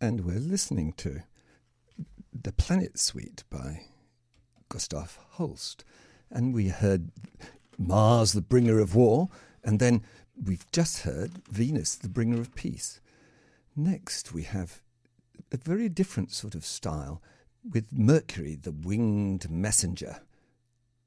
And we're listening to The Planet Suite by Gustav Holst. And we heard Mars, the bringer of war, and then we've just heard Venus, the bringer of peace. Next, we have a very different sort of style with Mercury, the winged messenger.